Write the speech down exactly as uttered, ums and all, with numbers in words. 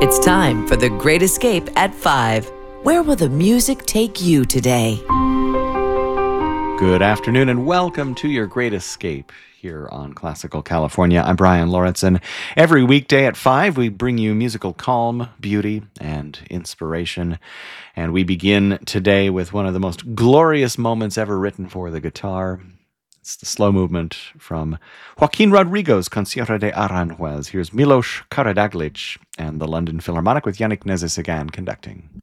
It's time for The Great Escape at five. Where will the music take you today? Good afternoon and welcome to Your Great Escape here on Classical California. I'm Brian Lauritsen. Every weekday at five, we bring you musical calm, beauty, and inspiration. And we begin today with one of the most glorious moments ever written for the guitar. It's the slow movement from Joaquin Rodrigo's Concierto de Aranjuez. Here's Milos Karadaglic and the London Philharmonic with Yannick Nézet-Séguin conducting.